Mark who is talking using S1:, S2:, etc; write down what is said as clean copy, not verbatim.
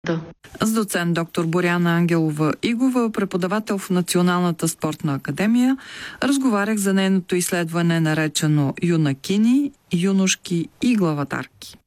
S1: Да.
S2: С доцент доктор Боряна Ангелова-Игова, преподавател в Националната спортна академия, разговарях за нейното изследване, наречено юнакини, юношки и главатарки.